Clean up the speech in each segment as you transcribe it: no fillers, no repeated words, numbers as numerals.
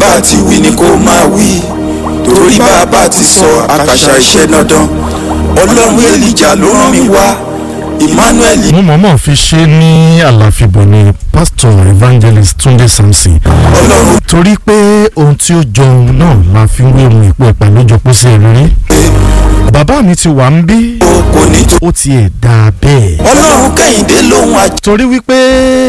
bá ti wí ni kó máa wí torí bàbá ti sọ àkàṣà iṣẹ́ dandan ọlọ́run èlìjà ló rán mi wá Emmanuel. mo mọ̀ọ́mọ̀ fi ṣe ní àlàfíbọ̀ ni pastor evangelist Túndé Samson torí pé ohun tí ó jọ ohun náà la fi ń wé ohun ìpò ẹ̀pà lójó pósí ẹ̀rí rí bàbá mi ti wà ń bí ó ti ẹ̀ dáa bẹ́ẹ̀. ọlọ́run kẹ́hìndé lòun àjọ. torí wípé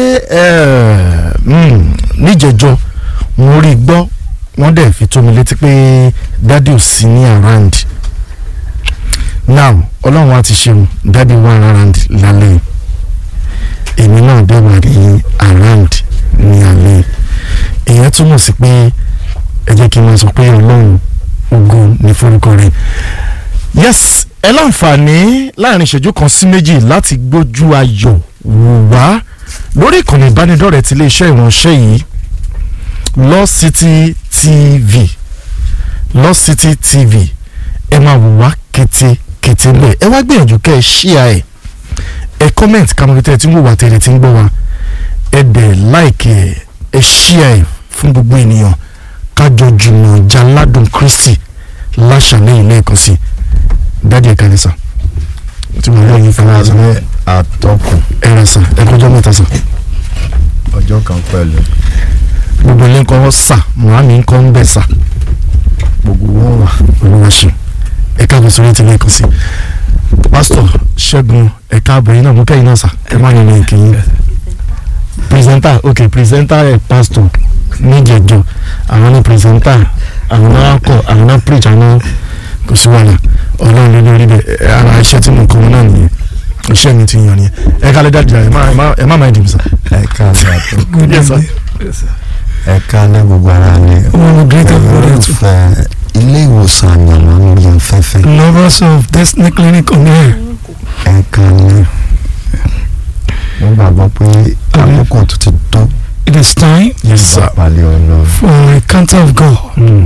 níjẹjọ mo rí gbọ́ wọ́n dẹ̀ fi tó mi létí pé dádì ò sí ní around now ọlọ́run á ti ṣeun dádì wà around lálẹ́ èmi náà dẹ̀ wà ní around ní alẹ́ èèyàn túmọ̀ sí pé ẹ jẹ́ kí n máa sọ pé ọlọ́run ògo ní forúkọ rẹ̀. yes ẹ láǹfààní láàrin ìṣẹ́jú kan sí méjì láti gbójú ayọ̀ wò wá lórí ìkànnì ìbánidọ́rẹ̀ẹ́ ti iléeṣẹ́ ìránṣẹ́ yìí Lost City TV Lost City TV ẹ máa wò wá kétékété ńbẹ̀ ẹ wá gbìyànjú kẹ́ ẹ share ẹ comment kàmú tẹ́ ẹ ti ń wò wá tẹ́lẹ̀ tí ń gbọ́ wa ẹ dẹ̀ like ẹ share fún gbogbo ènìyàn kájọ jùmọ̀ jaládùn Kristi láṣàlẹ̀ ilé ẹ̀kọ́ sí dájú ẹ̀ka ní sàn tí mo lóyún fún wa sàn. àtọkùn ẹ̀rọ sàn ẹ̀kọ́jọ́ mẹ́ta sàn. ọjọ́ kan pẹ̀lú. gbogbo ilé ńkọ́ sà mùhàmmí ńkọ́ ń bẹ̀ sà. gbogbo wọn wà. olúwa ṣe ẹ̀ka àbọ̀ sórí ìtìlẹ̀ ẹ̀kọ́ sí. pásítọ̀ Ṣẹ́gun ẹ̀ka àbọ̀ yìí náà mo kẹ́yìn náà sà ẹ̀ má yẹn ní ìkẹyìn. pírẹsẹ́ńtà ok pírẹsẹ́ńtà ẹ̀ pásítọ̀ níjẹ̀jọ àwọn ní pírẹsẹ́ńtà àwọn náà kọ àwọn náà preach àwọn kò sí wàhálà ọlọ́run ló lórí bẹ́ẹ̀ ara iṣẹ́ tí mo kọ́ wọn náà nìyẹn iṣẹ́ mi ti yàn nìyẹn ẹ ká lè dájú ẹ má máa dìbò sá. ẹ ká lè àtọkùn ẹ ká lè gbogbo ara ni olùfẹ́ ilé ìwòsàn àyànmọ́ lórí afẹ́fẹ́. lovers of Destiny Clinic on air. ẹ ká lè mo gbàgbọ́ pé àkókò tó ti tó. It is time for an encounter of God.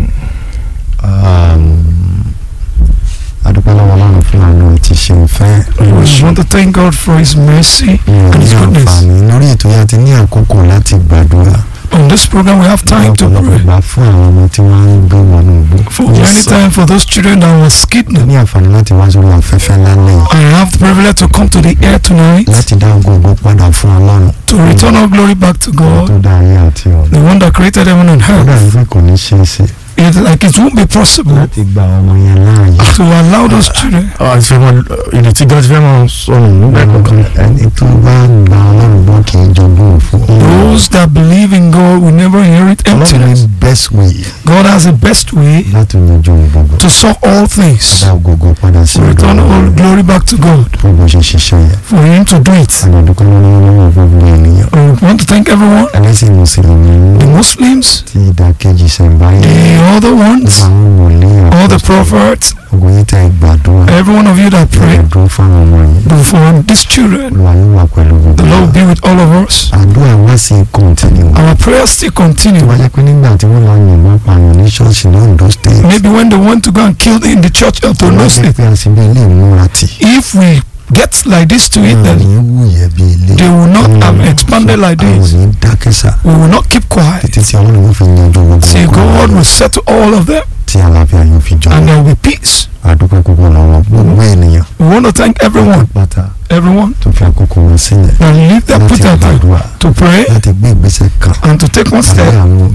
adúpẹ́ lọ́wọ́ Ọlọ́run fún àánú tí ṣe ń fẹ́. We want to thank God for His mercy and His goodness. lórí ètò yẹn ti ní àkókò láti gbàdúrà. On this program we have time to pray. gbà fún àwọn ọmọ tí wọ́n ń gbé wọnú igbó. For any time for those children that were kidnapped. ní àǹfààní láti wá sórí afẹ́fẹ́ lálẹ́. I have the privilege to come to the air tonight. láti dá gbogbo padà fún Ọlọ́run. To return all glory back to God. tó dá ayé àti ọ̀run. The one that created heaven and ó dà earth. wípé kò ní ṣe é ṣe. It's like it won't be possible láti gba ọmọ yẹn láàyè. to allow those children. àti fẹ́ràn ìdí tí God fẹ́ràn sọnù nígbà kankan. ẹni tó bá gba Ọlọ́run gbọ́ kì í jogún òfò. Those that believe in God will never inherit Ọlọ́run emptiness. ní best way God has the best way láti yanjú gbogbo. to solve all things. dá gbogbo padà sí To return all glory back to God. gbogbo ṣe ṣiṣẹ́ yẹn. For Him to do it. àgbàdúgbò lọ́wọ́ gbogbo ènìyàn. We want to thank everyone. ẹlẹ́sìn mùsùlùmí The Muslims, tí ìdàkejì ṣẹ̀ǹbáyé. the other ones, àwọn wòlíì all the prophets, gbogbo yín tẹ́ gbàdúrà. every one of you that pray gbàdúrà fáwọn ọmọ yìí. for these children. Olúwa yóò wà pẹ̀lú gbogbo. The Lord will be with all of us. àdúrà wá sí kọ́ńtínú. Our prayers still continue. tó bá jẹ́ pé nígbà tí wọ́n lọ yìnbọn pààyàn ní ṣọ́ọ̀ṣì ní Ondo State. Maybe when they want to go and kill in the church of Ondo State, pé àṣìbí ilé ìmúra tì. if we get like this to it, then ní wúyẹ̀ bí ilé. they will not have expanded like this. àwọn ò ní dákẹ́sà. We will not keep quiet. títí tí Ọlọ́run yóò fi yanjú gbogbo. See, God will settle all of them, tí àlàáfíà yóò fi jọ. and there will be peace. àdúgbò gbogbo lọ́wọ́ gbogbo ènìyàn. We want to thank everyone, everyone tó fi àkókò wọn sílẹ̀. that leave their put their time to pray láti gbé ìgbésẹ̀ kan. and to take one step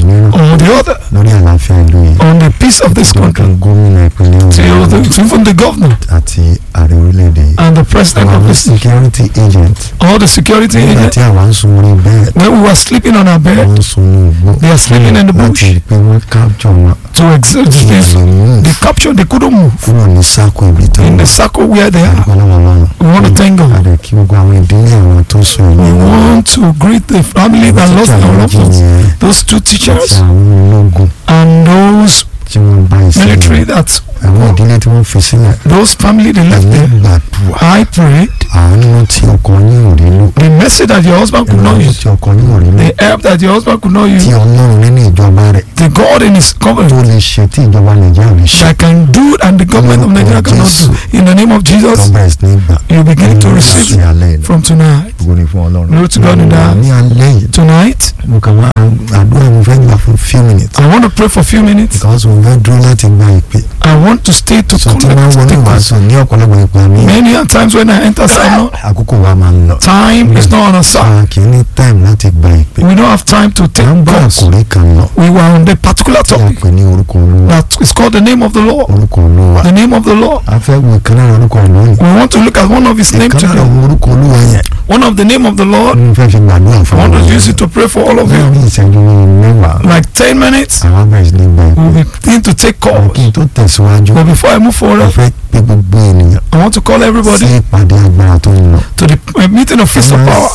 or the other lórí àlàáfíà ìlú yìí. on the peace of this country, gómìnà ìpínlẹ̀ till even the governor àti ààrẹ orílẹ̀-èdè yìí. and the president of this, security agent. all the security nígbà agents. tí àwa ń sun orí bẹ́ẹ̀. When we were sleeping on our bed, wọ́n ń sun ní igbó. they are sleeping in the bush. láti rí pé wọ́n capture wọn. To exert this, they captured, they couldn't move kúrò ní sáàkó ibi tó in the circle where they are. We want to thank God. àdè kí gbogbo àwọn ìdílé àwọn tó sun We ìyẹn wọn. want to greet the family that lost their loved ones, those two àti teachers àwọn ológun and those tí wọ́n bá military ìsinmi. that àwọn ìdílé tí wọ́n fi sílẹ̀. those family they left ẹ̀mí there. gbàdúrà. I prayed àánú tí ọkọ yín ò rí lò. the message that your husband could not ìrànlọ́wọ́ use, tí ọkọ yín ò rí lò. the help that your husband could not tí use, Ọlọ́run nínú ìjọba rẹ̀ the God in His tó covenant lè ṣe tí ìjọba Nàìjíríà lè ṣe. that can do and the government of Nigeria cannot do. In the name of Jesus, tó bẹ̀rẹ̀ sí ní gbà. you begin to receive alẹ́ from tonight. gbogbo ni fún Ọlọ́run. Glory to God in the ní house. alẹ́ yìí Tonight, mo kàn wá àdúrà mo fẹ́ gbà fún few minutes. I want want to pray for a few minutes. because mo fẹ́ dúró láti gba ìpè. I want to stay to sọ tí wọ́n wọlé collect. ìwàásù ní ọ̀pọ̀lọpọ̀ ìgbà mi. Many a times when I enter sermon, àkókò wa máa ń lọ. time is not on our side. kì í ní time láti gba ìpè. We don't have time to take wọ́n bá calls. ọkùnrin kan lọ. We were on the particular tí a topic pè ní orúkọ olúwa. that is called the name of the Lord. orúkọ olúwa. The name of the Lord. a fẹ́ wo ìkan lára orúkọ olúwa. We want to look at one of his name ìkan lára today. orúkọ olúwa yẹn. One of the name of the Lord. mo fẹ́ fi gbàdúrà I fún want to use it to pray for all of you. láàrin ìṣẹ́jú mẹ́wàá. Like 10 minutes, àwọn abẹ́rẹ́ sí ní gba ìpè. we'll begin to take calls. kí n tó tẹ̀síwájú. But before I move mo forward, fẹ́ pe gbogbo ènìyàn I want to call sí everybody ìpàdé agbára tó ń lọ. to the meeting of Feast of Power.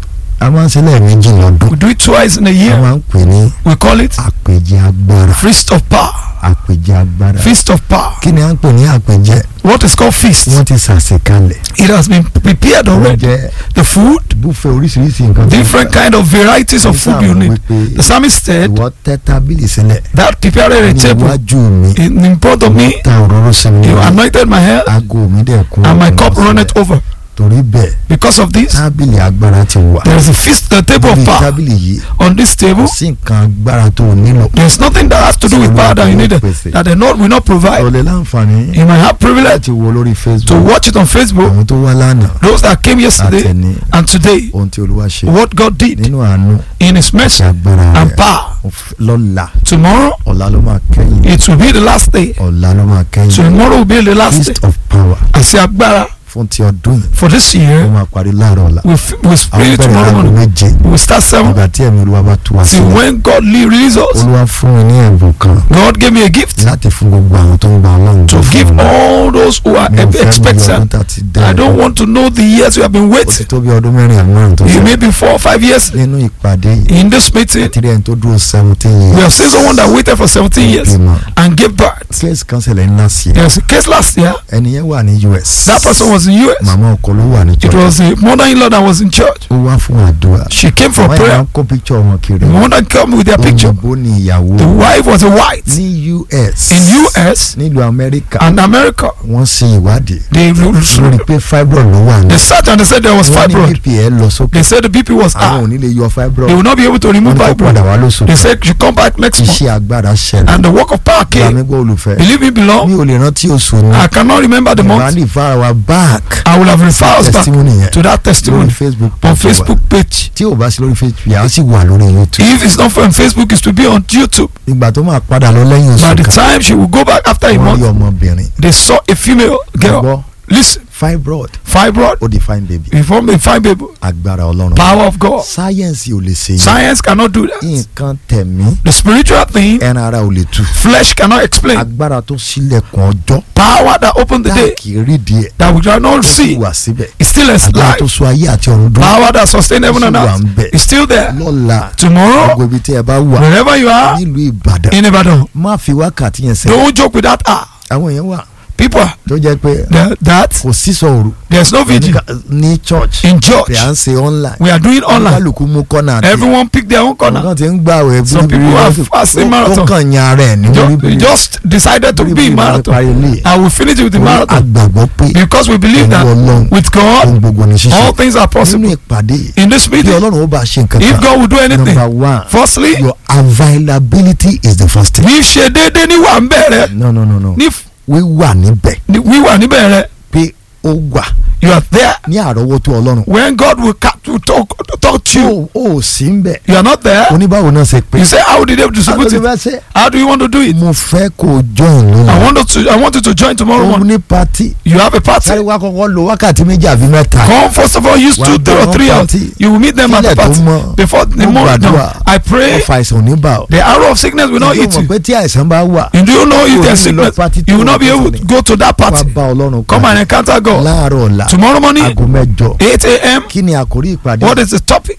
a máa ń ṣe lẹ́ẹ̀mejì lọ́dún. We do it twice in a a year. máa ń pè ní We call it àpèjẹ agbára. Feast of Power. àpèjẹ agbára. Feast of Power. kí ni à ń pè ní àpèjẹ? What is called feast? wọ́n ti ṣàṣekalẹ̀. It has been prepared already. jẹ́ The food, búfẹ́ oríṣiríṣi nǹkan. different kind of varieties of food you need. The psalmist said ìwọ tẹ́ tábìlì sílẹ̀. that prepared a table níwájú mi. in front of me. ta òróró sí mi. You anointed my head aago mi dẹ̀ kún. and my cup runneth over. torí bẹ́ẹ̀ Because of this, tábìlì agbára ti wà. there is a feast, the table of lórí power. tábìlì yìí On this kò table, sí nǹkan agbára tó o nílò. there's nothing that has to do with power that you need that the Lord will not o provide. lè láǹfààní You might have privilege láti wo lórí to Facebook. watch it on Facebook. àwọn tó wá lánàá Those that came yesterday àtẹni and today, ohun tí olúwa ṣe what God did nínú àánú in His mercy àti agbára and rẹ̀ power. lọ́la Tomorrow, ọ̀la ló máa kẹ́yìn it will be the last day. ọ̀la ló máa kẹ́yìn Tomorrow will be the last day. feast of power Àṣẹ agbára fún ti ọdún yìí for this ó year, máa parí láàárọ̀ ọ̀la we'll àwọn spray bẹ̀rẹ̀ tomorrow aago morning. méje We'll start 7 ìgbà tí ẹ̀mí olúwa bá tú wa till sílẹ̀ when God releases us. olúwa fún mi ní ẹ̀bùn kan God gave me a gift láti fún gbogbo àwọn tó ń gba ọlọ́run to gbọ́ fún give ọlọ́run. all those who are Mi ò fẹ́ mọ expectant. ọdún tá a ti dá I ẹ̀ don't kọ́. want to know the years you have been ó ti waiting. tó bí ọdún mẹ́rin àbí márùn tó You sọ may be 4 or 5 years nínú ìpàdé yìí in this meeting. àti rí ẹni tó dúró 17 We years have seen someone that waited for 17 years bímọ. and gave birth. case cancel ńlá sí There ẹ was a case last year. ẹni yẹn wà ní US That person was in US. màmá ọkọ ló wà ní It church was a mother-in-law that was in church. ó wá fún àdúrà She came for wọ́n yẹn prayer. máa ń kó picture wọn kiri The mother came with their picture. òyìnbó ni ìyàwó The wife was a white. ní US In US nílùú Amẹ́ríkà and America, wọ́n ṣe ìwádìí they lórí pé fibroid ló wà ní they searched and they said there was wọ́n ní fibroid. BP ẹ lọ sókè They said the BP was àwọn high. ò ní lè yọ fibroid They will not be able to remove wọ́n ní kó padà fibroid. wá lóṣù They said you come back next month. iṣẹ́ agbára ṣẹlẹ̀ And the work of power ìgbà mi came. gbọ́ olùfẹ́ Believe me, mi beloved, ò lè rántí oṣù ní I cannot remember the month. ìbáraẹni ìfara wa back I will have referred us back testimony yẹn to that lórí testimony Facebook on page wa. Facebook page. tí ò bá sí lórí Facebook yà á sì wà lórí YouTube If it's not on Facebook, it's to be on YouTube. ìgbà tó máa padà lọ lẹ́yìn By oṣù the kan time she will go back after a wọ́n rí month, ọmọbìnrin they saw a female girl. gbọ́ Listen, fibroid fibroid, ó di fine baby we form a fine baby. agbára ọlọ́run Power of God. sáyẹ́nsì ò lè ṣe yẹn Science cannot do that. nǹkan tẹ̀mí The spiritual thing, ẹran ara ò lè tú flesh cannot explain. agbára tó ṣílẹ̀kùn ọjọ́ Power that opened the tá day kì í rí díẹ̀ that we cannot ó sì see wà síbẹ̀ is still agbára tó alive. so ayé àti ọ̀run dúró Power that sustained heaven and ó sì wà earth ń bẹ̀ is still there. lọ́la Tomorrow, gbogbo ibi tí ẹ bá wà wherever you are nílùú Ìbàdàn in Ibadan, má fi wákàtí yẹn sẹ́yìn don't joke with that. àwọn èèyàn wà People, tó jẹ́ pé that kò sísọ òru there's no vigil ní church in church. pé à ń ṣe online We are doing online. kálukú mú kọ́nà àti Everyone pick their own corner. ọ̀kan tí ń gbà wẹ̀ Some people are fasting ó marathon. kàn yan ara ẹ̀ ní We just decided to be in marathon. I will finish it with the marathon agbàgbọ́ pé because we believe that with God ohun gbogbo ní all ṣíṣe things are nínú possible. ìpàdé yìí In this bí meeting, Ọlọ́run ó bá ṣe nǹkan if kan God will do anything, number one firstly, your availability is the first thing. ní ṣe déédéé ní wà ń bẹ̀rẹ̀ no ní wíwà níbẹ̀ wíwà níbẹ̀ rẹ̀ pé ó wà you are there ní àrọ́wọ́tó Ọlọ́run when God will talk to you. ó sì ń bẹ̀ You are not there. oníbàwò náà ṣe pé You say how did they distribute it? ṣe How do you want to do it? mo fẹ́ kó o join I lónìí want you to join tomorrow ó morning. ní pati You have a party. sáré wá kọ́kọ́ lo wákàtí méjì àbí mẹ́ta Come first of all, use 2, 3 or 3 hours. You will meet them at the Kílẹ̀ tó party mọ́. before the Mo morning. No, gbàdúrà. I pray ọ̀fà àìsàn ò ní bá ọ. the arrow of sickness will not Ìjọ eat mọ̀ you. pé tí àìsàn bá wà And do you know if Oh, there's you will sickness, not party you will to not be able party. to go to that wá party. bá Ọlọ́run Come and encounter God. láàárọ̀ ọ̀la Tomorrow morning, aago mẹ́jọ 8 a.m. kí ni àkórí ìpàdé What is the topic?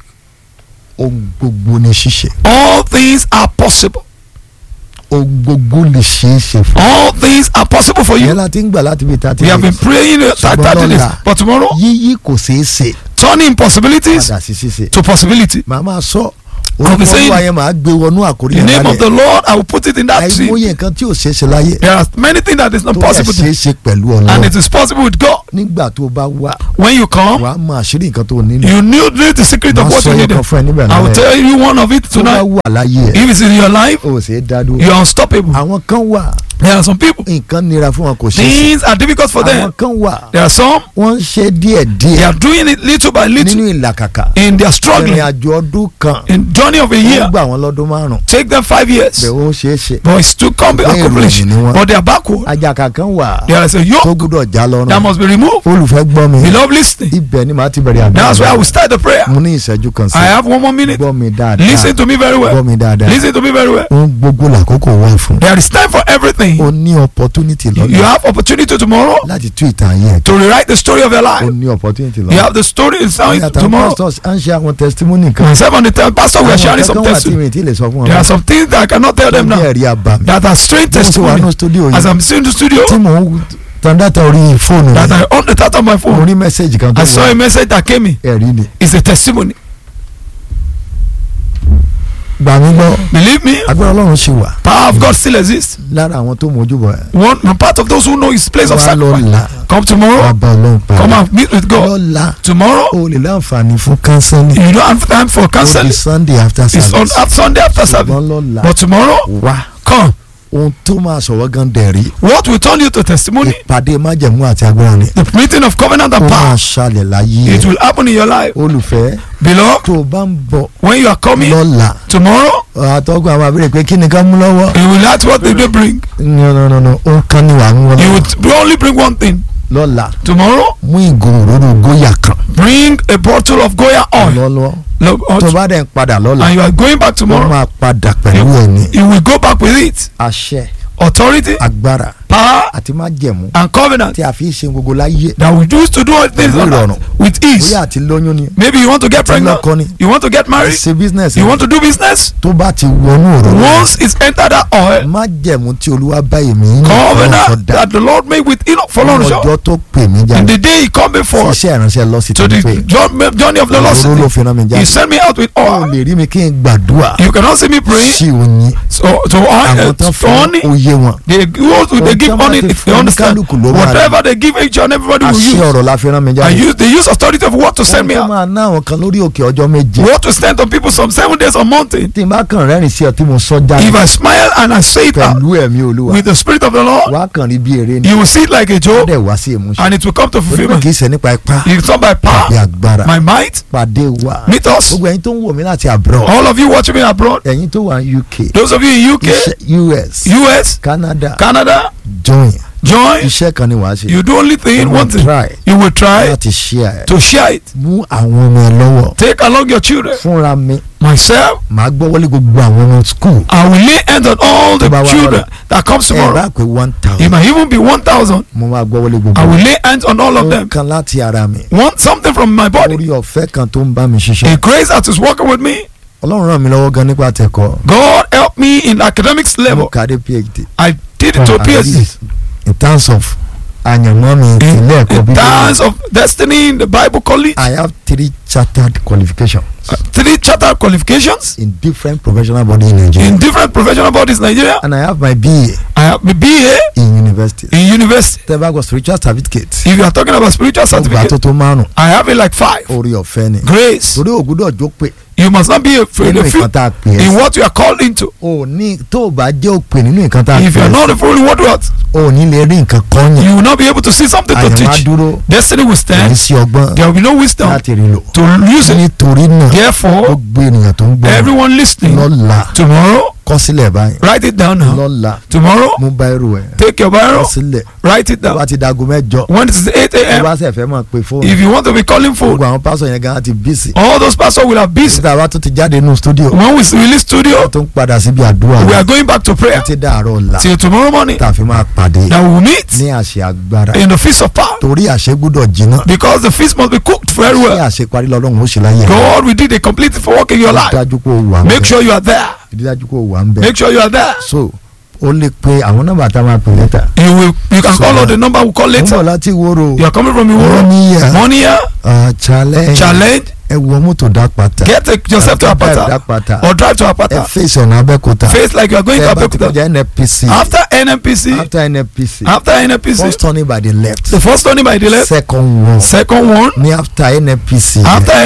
ohun gbogbo ní ṣíṣe All things are possible. ohun gbogbo lè ṣeé ṣe fún All things are possible for yẹn you. láti ń gbà láti bí tàtí We have been praying 30 days. But tomorrow, yíyí kò ṣeé ṣe turning impossibilities padà sí ṣíṣe to possibility. màá máa sọ I'll be saying, olùkọ́ yẹn máa gbé wọnú àkórí the yẹn name of the Lord, I will put it in that tree. àìmọye nǹkan tí ò ṣeé ṣe láyé There are many things that is not tó yẹ possible ṣeé to, ṣe pẹ̀lú and Ọlọ́run it is possible with God. nígbà tó bá wá When you come, wàá mọ àṣírí nǹkan tó nílò you know the secret of wọ́n what sọ you yẹn need. kan fún ẹ níbẹ̀ I will náà tell you one of it tó bá tonight. wà láyé ẹ̀ If it's in your life, o ṣe é dá dúró you are unstoppable. àwọn kan wà There are some people, nǹkan nira fún wọn kò ṣeé ṣe things are difficult for àwọn them. kan wà There are some, wọ́n ń ṣe they díẹ̀díẹ̀ are doing it little by little nínú ìlàkàkà in their ìrìn struggling. àjò ọdún kan In journey of a wọ́n year, gbà wọ́n lọ́dún márùn-ún take them 5 years, bẹ̀ ó ṣeé ṣe but it's to come Bẹ́ẹ̀ accomplish. ìròyìn ni wọ́n. But they are backward. àjàkà kan wà There is a tó yoke gbúdọ̀ já lọ́rùn that must be removed. olùfẹ́ gbọ́ mi Beloved, listening. ibẹ̀ ni màá ti bẹ̀rẹ̀ àdúrà That's why I will start the prayer. mo ní ìṣẹ́jú kan sí I have 1 more minute. gbọ́ mi dáadáa Listen to me very gbọ́ well. mi dáadáa Listen to me very well. ohun gbogbo làkókò wà fún There is time for everything. o ní opportunity You lọ́la have opportunity tomorrow láti tú ìtàn ayé ẹ̀ to rewrite the story of your o life. ní opportunity You lọ́la have the story in sound àtàwọn tomorrow. pastors à ń ṣe àwọn testimony kan Myself and the pastor, we are sharing àwọn some kankan wà tí testimony. mi ti lè sọ fún There wọn are some things that I cannot tell them tó now jẹ́ ẹ̀rí àbàmì that are strange mo sì wà ní testimony. studio As yìí I'm sitting in the studio, tí mò ń tan data orí fóònù that mi I on the top of my mo phone, rí mẹ́sẹ̀gì kan tó I saw wà a message that came in. ẹ̀rí ni It's a testimony. gbà mí gbọ́ Believe me, agbára Ọlọ́run ṣì wà power of God still exists. lára àwọn tó mójú bọ̀ ẹ̀ One part of those who know His place of wà sacrifice. lọ́la Come wà tomorrow. bá Ọlọ́run Come pàdé and meet with God. lọ́la Tomorrow, o lè láǹfààní fún kánsẹ́lì you don't have time for o di counseling. Sunday after It's on service Sunday after service. ṣùgbọ́n lọ́la But tomorrow, wá come. ohun tó máa sọ̀rọ̀ gan dẹ̀rí What will turn you to testimony? ìpàdé májẹ̀mú àti agbára ni The meeting of covenant ó and máa power. ṣàlẹ̀ láyé It ẹ̀ will happen in your life. olùfẹ́ Beloved, tó o bá ń bọ̀ when you are coming lọ́la tomorrow, àtọ́gbọ́n àwọn abẹ́rẹ́ pé kí ni ká mú lọ́wọ́ you will ask what they do bring. no ó ń kán ní wàá mú wọn You lọ́wọ́ will only bring one thing. lọ́la Tomorrow, mú ìgò òróró góyà kan bring a bottle of Goya oil. lọ́lọ́ Look, tó bá dẹ̀ ń padà lọ́la and you are going back ó tomorrow. máa padà pẹ̀lú ẹ̀ ní You will go back with it. àṣẹ Authority, agbára power, àti májẹ̀mú and covenant tí a fi ń ṣe gbogbo láyé that we use to do all things Pẹ̀lú ìrọ̀rùn. with ease. bóyá àti lóyún ni Maybe you want to get pregnant. lọ́kọ ni You want to get married. ṣe business You want to do business. tó bá ti wọnú òróró Once it's entered that oil, májẹ̀mú tí olúwa bá èmi ní covenant that the Lord made with Enoch for Lord ọjọ́ tó pè mí in jáde the day He come before iṣẹ́ ìránṣẹ́ lọ sí to ti the pé journey of the Lord òróró ló City, fi rán mi He jáde sent me out with ó oil. lè rí mi kí n gbàdúrà You cannot see me praying. sí oyin So àwọn tán fún honey, oyé wọn they give Ohun tí honey wọ́n bá if ti you fún understand. oníkálukú ló máa Whatever they give each and everybody will àṣẹ use. ọ̀rọ̀ la fi rán mi And jáde they use authority of what to send me ohun tó out. máa ná àwọn kan lórí òkè ọjọ́ méje What to send on people some 7 days on mountain. tí n bá kàn rẹ́rìn sí ọ tí mo sọ jáde If I smile and I say it out pẹ̀lú ẹ̀mí olúwa with the spirit of the Lord, wàá kàn rí bí eré ni you will see it like a ó joke dẹ̀ wá sí ìmúṣẹ and it will come to olùkọ́ fulfillment. kì í ṣe nípa ipá It's not by àbí power, agbára my might. pàdé wa Meet us. gbogbo ẹ̀yin tó ń wò mí láti abroad All of you watching me abroad, ẹ̀yin tó wà ní UK those of you in UK, US US, Canada Canada, join join. iṣẹ́ kan ni wàá ṣe You do only thing, You one will thing. try You will try láti share ẹ̀ to share it. mú àwọn ọmọ ẹ lọ́wọ́ Take along your children. fúnra mi Myself, màá gbọ́ wọlé gbogbo àwọn ọmọ school I will lay hands on all the Tó bá wá children lọ́la. that comes ẹ bá tomorrow. pé 1,000 It might even be 1,000. mo máa gbọ́ wọlé gbogbo I will lay hands on all of ó them. kan láti ara mi Want something from my body. orí ọ̀fẹ́ kan tó ń bá mi A ṣiṣẹ́ grace that is working with me. ọlọ́run ràn mí lọ́wọ́ gan nípa tẹ̀kọ́ God help me in academics mo level. kàdé PhD I did it to At PhD. least in terms of àyànmọ́ mi ilé ẹ̀kọ́ In bíbélì terms of destiny in the Bible college, I have 3 chartered qualifications 3 charter qualifications in different professional body in Nigeria in different professional bodies in Nigeria. and I have my BA I have a BA in university in university. tẹ́bá gbọ́ spiritual certificate If you are talking about spiritual ọgbà tó certificate, tó márùn I have it like 5. orí ọ̀fẹ́ ni Grace. torí ògúdọ̀ jó pé You must not be afraid nínú of you nǹkan tá a pè é in sí. what you are called into. o ní tó o bá jẹ́ òpè nínú nǹkan tá a If you pè are é not sí a fool in what you are, o ní lè rí nǹkan kan yẹn you will not be able to see something to àyànmọ́ á teach. dúró Destiny will kò ní stand. sí ọgbọ́n There will be no wisdom láti rí lò to use it. nítorí náà Therefore, gbogbo ènìyàn tó ń gbọ́ everyone listening, lọ́la tomorrow, kọ sílẹ̀ báyìí write it down now. lọ́la Tomorrow, mú báírò ẹ̀ take your kọ Bible, sílẹ̀ write it tó bá down. ti dago mẹ́jọ When it is 8 tó a.m., bá sẹ̀ fẹ́ máa pe fóònù if you want to be calling phone, gbogbo àwọn pásọ̀ yẹn gan ti bísí all those pastors will have busy. títà wá tó ti jáde nínú stúdíò When we release studio, tó ń padà síbi àdúrà we are going back to prayer títí dàárọ̀ ọ̀la till tomorrow morning. tá a fi máa pàdé That we will meet ní àṣẹ agbára in the feast of power, torí àṣẹ gbúdọ̀ jiná because the feast must be cooked very ní well. àṣẹ parí lọ́lọ́run ó ṣe láyé ẹ̀ God will do the complete for work in your life. dájú pé o wà ń Make bẹ̀ sure you are there. dájú pé o wà ń bẹ̀ Make sure you are there. so o lè pe àwọn nọ́mbà tá a máa pè lẹ́tà You can So call out that- the number we call mo ń bọ̀ later. láti wóró You are coming from Iworo. Moniya Monia, challenge challenge, ẹ wọ mọ́tò dápàtà. Get yourself to Apata or drive to Apata. ẹ face ọ̀nà Abẹ́òkúta. Face like you are going to Abẹ́òkúta. After NNPC. First turning by the left. The first turning by the left. Second one. Ní after NNPC.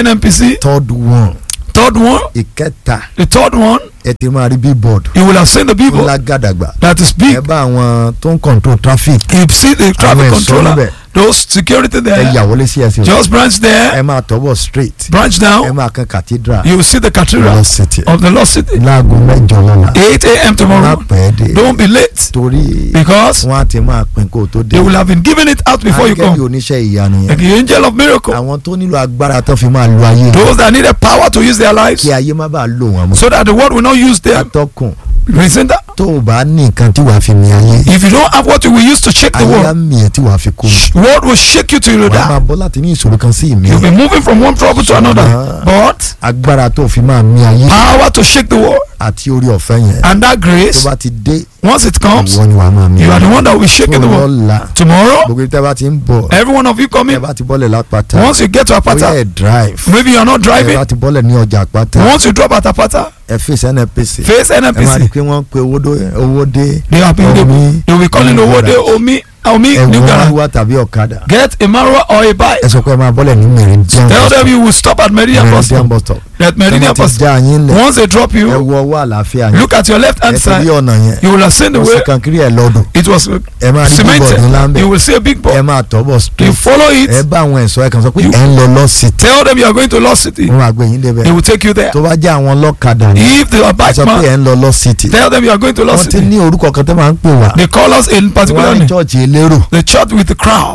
Third one. Ìkẹta. The third one. ẹ ti máa rí billboard. You will have seen the billboard. Lágàdàgbà. That is big. ẹ bá àwọn tó ń control traffic. You see the traffic controller. Those security there. ẹ yà wọlé sí ẹsẹ̀. Just branch there. ẹ máa tọ́bọ̀ straight. Branch down. ẹ máa kan cathedral. You will see the cathedral of the Lost City. láago 8 lọ́la. 8 a.m. tomorrow. Don't be late. torí because wọ́n á ti máa pín kó tó dé. they will have been giving it out before you come. akẹ́kẹ́ oníṣẹ́ ìyanu yẹn. Like the angel of miracle. àwọn tó nílò agbára tó fi máa lo ayé. Those that need the power to use their lives. kí ayé má bàa lò wọ́n mọ́. So that the world will not use them. atọ́kùn. Reason that. tó o bá ní nǹkan tí wàá fi mi ayé. If you don't have what you will use to shake the world. ayé á mi ẹ̀ tí wàá fi kú. World will shake you till you die. wàá máa bọ́ láti ní ìṣòro kan sí ìmí. You'll be moving from one trouble to another. But agbára tó fi máa mi ayé. power to shake the world. àti orí ọ̀fẹ́ yẹn. And that grace. tó bá ti dé. Once it comes. ìwọ ni wàá máa mi. You are the one that will be shaking the world. Tomorrow. gbogbo ìtẹ́ bá ti ń bọ̀. Every one of you coming. ẹ bá ti bọ́lẹ̀ lápáta. Once you get to Apata. bóyá ẹ drive. Maybe you are not driving. ẹ bá ti bọ́lẹ̀ ní ọjà Apata. Once you drop at Apata. ẹ face NNPC. Face NNPC. ẹ máa rí pé wọ́n pe owó dé. they will be calling owó dé omi new garage. ẹ̀wọ̀n tàbí ọ̀kadà. Get a Marwa or a bike. ẹ sọ pé ẹ máa bọ́lẹ̀ ní Meridian. Tell them you will stop at Meridian bus stop. That Meridian bus stop. Once they drop you. ẹ wo ọwọ́ àlàáfíà yẹn. Look at your left hand side. ẹ ti rí ọ̀nà yẹn. You will have seen the way. ó sì kankiri ẹ lọ́dún. It was cemented. You will see a big board. ẹ máa tọ́ bọ̀ straight. You follow it. ẹ bá àwọn ẹ̀ṣọ́ ẹ kàn sọ pé ẹ ń lọ Lost City. Tell them you are going to Lost City. wọ́n máa gbé yín débẹ̀. They will take you there. tó bá jẹ́ àwọn ọlọ́kadà ni. If they are bike man. sọ pé ẹ ń lọ Lost City. Tell them you are going to Lost City. wọ́n ti ní orúkọ kan tó máa ń pè wá. They call us in particular. wọ́n ní church elérò. The church with the crowd.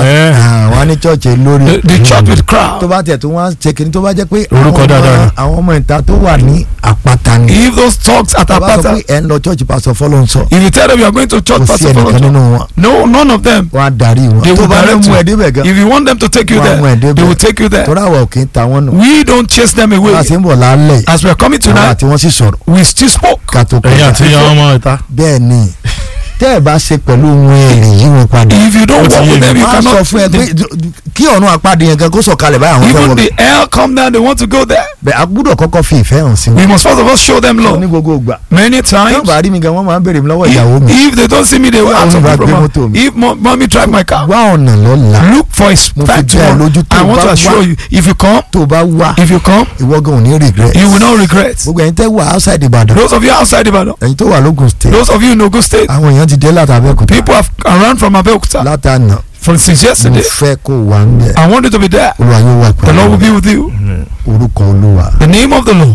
wọ́n ní church elórí. The church with the crowd. tó bá tẹ̀ tó wọ́n ṣe kìíní tó bá jẹ́ pé àwọn ọmọ ìta tó wà ní Àpáta ni. If those talks at Apata. tó bá sọ pé ẹ ń lọ church pastor Fọlọ́nsọ. If you tell them you are going to church pastor Fọlọ́nsọ. no, none of them. wọ́n á darí wọn. They will direct you. If you want them to take you there, they will take you there. tọ́ra wọ̀ kì í ta wọ́n nù. We don't chase them away. a sì ń bọ̀ lálẹ́. As we are coming tonight, àti wọ́n sì sọ̀rọ̀. we still spoke. ẹ̀yin àti ìyá ọmọ ìta. bẹ́ẹ̀ ni tẹ́ ẹ bá ṣe pẹ̀lú ohun èrè yí wọn padà. If you don't walk with them, you cannot. máa sọ fún ẹ pé kí ọ̀run àpáàdé yẹn gan kó sọ̀kalẹ̀ báyìí àwọn fẹ́ wọ̀. Even the air come down, they want to go there. bẹ́ẹ̀ a gbọ́dọ̀ kọ́kọ́ fi ìfẹ́ hàn sí wọn. We must first of all show them love. ní gbogbo ìgbà. Many times. tí wọ́n bá rí mi gan wọ́n máa ń béèrè mi lọ́wọ́ ìyàwó mi. If they don't see me, they will ask me from me. If mommy drive my car. wá ọ̀nà lọ́la. Look for a time tomorrow. I want to assure you, if you come, tó bá wá, if you come, ìwọ gan ò ní regret. you will not regret. gbogbo ẹ̀yin tẹ́ wà outside Ìbàdàn. Those of you outside Ibadan. ẹ̀yin tó wà lógun state. Those of you in Ogun State. àwọn èèyàn ti dé láti Abẹ́òkúta. People have run from Abeokuta. látànà. Since yesterday. mo fẹ́ kó wà ń bẹ̀. I want you to be there. Olúwa yóò wà pẹ̀lú. The Lord will be with you. orúkọ Olúwa. The name of the Lord.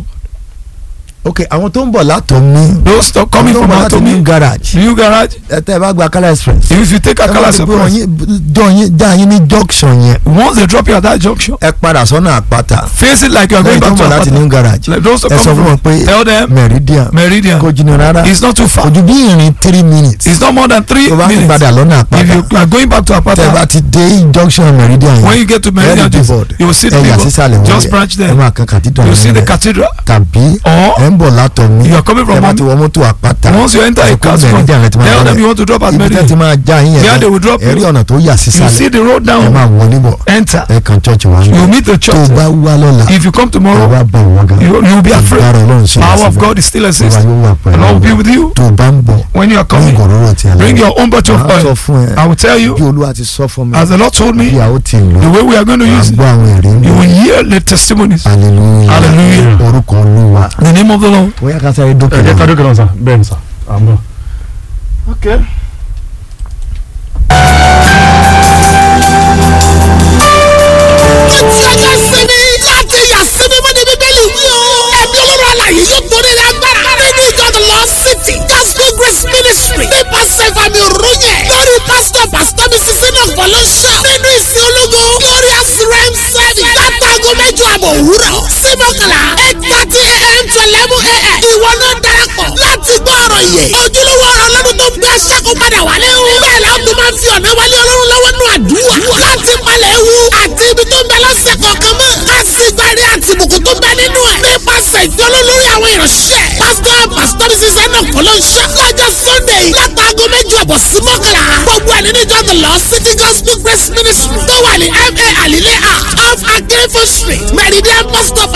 ok àwọn tó ń bọ̀ látọ̀mí. those coming from Atomi. new garage. new garage. ẹ tẹ́ ẹ bá gba Akala express. if you take Akala express. dá yín ní junction yẹn. once they drop you at that junction. ẹ padà sọ́nà Àpáta. face it like you are going back to Àpáta. láti new garage. like those ẹ sọ fún wọn pé tell them. Meridian. kò jìnnà rárá. it's not too far. kò ju bí ìrìn 3 minutes. it's not more than 3 minutes. tó bá ti padà lọ́nà Àpáta. if you are going back to Àpáta. tẹ́ bá ti dé junction Meridian yẹn. when you get to Meridian you will see the people. just branch there. ẹ máa kan cathedral. you see the cathedral. tàbí ẹ ń bọ̀ látọ̀mí. you are coming from ẹ bá ti wọ mọ́tò Àpáta. once you enter a castle. tell them you want to drop at Meridian. ibi tẹ́ ti máa já yín yẹn. there they will drop you. ẹ rí ọ̀nà tó yà sí sálẹ̀. you see the road down. ẹ máa wọlé bọ̀. enter. ẹ kàn church wa. you meet the church. tó bá wá lọ́la. if you come tomorrow. ẹ wá bá wọn gan. you will be afraid. power of God is still exists. the Lord will be with you. tó bá ń bọ̀. when you are coming. bring your own bottle of oil. I will tell you. bí Olúwa ti sọ fún mi. as the Lord told me. bí a ó ti lò. the way we are going to use it. you will hear the testimonies. hallelujah. orúkọ Olúwa. the name of the Lord. bóyá ká sáré dókè. ẹ jẹ́ ká dókè náà sá bẹ́ẹ̀ ni sá àmọ́. okay. òwúrọ̀ sí mọ́kànlá 8:30 a.m. to 11 a.m. ìwọ náà darapọ̀ láti gbọ́ ọ̀rọ̀ yẹ. ojúlówó ọ̀rọ̀ ọlọ́run tó ń gbé aṣáko padà wálé o. bẹ́ẹ̀ la tó máa ń fi ọ̀nà wálé ọlọ́run lọ́wọ́ nù àdúrà. láti palẹ̀ ewu àti ibi tó ń bẹ lọ́sẹ̀ kọ̀ọ̀kan mọ́. ká sì gbárí àti ìbùkún tó ń bẹ nínú ẹ̀. nípasẹ̀ ìjọlọ lórí àwọn ìránṣẹ́. pásítọ̀ sísẹ́ náà kọ́ ló ń ṣe. lọ́jọ́ Sunday látàgọ́ 8 sí 11. gbogbo ẹ̀ nínú ìjọ The Lord City Gospel Grace Ministry tó wà ní MA Alilea off Akérèfọ́ Street Meridian bus stop